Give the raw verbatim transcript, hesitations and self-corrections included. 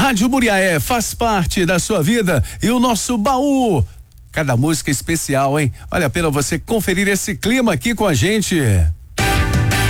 Rádio Muriaé faz parte da sua vida e o nosso baú. Cada música especial, hein? Vale a pena você conferir esse clima aqui com a gente.